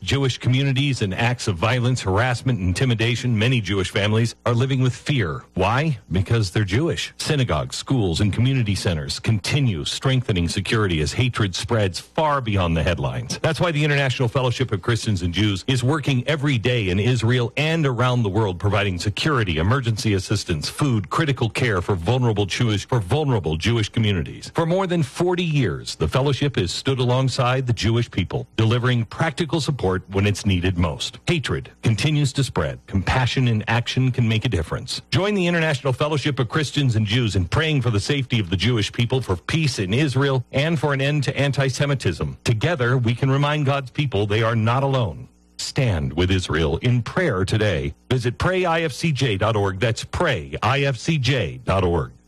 Jewish communities and acts of violence, harassment, and intimidation, many Jewish families are living with fear. Why? Because they're Jewish. Synagogues, schools, and community centers continue strengthening security as hatred spreads far beyond the headlines. That's why the International Fellowship of Christians and Jews is working every day in Israel and around the world, providing security, emergency assistance, food, critical care for vulnerable Jewish communities. For more than 40 years, the Fellowship has stood alongside the Jewish people, delivering practical support when it's needed most. Hatred continues to spread. Compassion in action can make a difference. Join the International Fellowship of Christians and Jews in praying for the safety of the Jewish people, for peace in Israel, and for an end to anti-Semitism. Together, we can remind God's people they are not alone. Stand with Israel in prayer today. Visit prayifcj.org. That's prayifcj.org.